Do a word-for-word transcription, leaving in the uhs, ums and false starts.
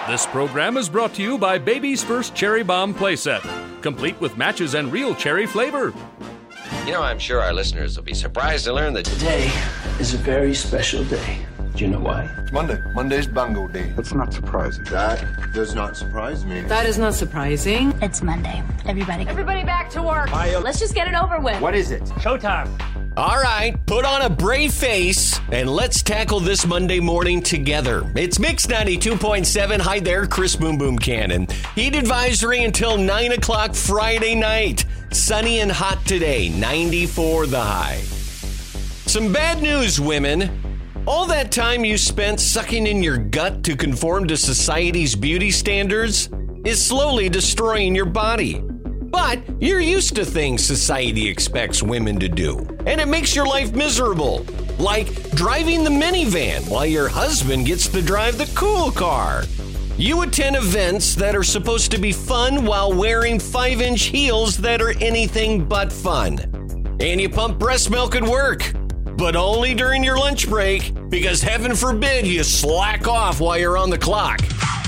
This program is brought to you by Baby's First Cherry Bomb playset, complete with matches and real cherry flavor. You know, I'm sure our listeners will be surprised to learn that today is a very special day. Do you know why? It's Monday. Monday's Bango Day. That's not surprising. That does not surprise me. That is not surprising. It's Monday. Everybody. Everybody back to work. Hi. Let's just get it over with. What is it? Showtime. All right, put on a brave face, and let's tackle this Monday morning together. It's Mix ninety-two point seven. Hi there, Chris Boom Boom Cannon. Heat advisory until nine o'clock Friday night. Sunny and hot today, ninety-four the high. Some bad news, women. All that time you spent sucking in your gut to conform to society's beauty standards is slowly destroying your body. But you're used to things society expects women to do, and it makes your life miserable. Like driving the minivan while your husband gets to drive the cool car. You attend events that are supposed to be fun while wearing five-inch heels that are anything but fun. And you pump breast milk at work, but only during your lunch break, because heaven forbid you slack off while you're on the clock.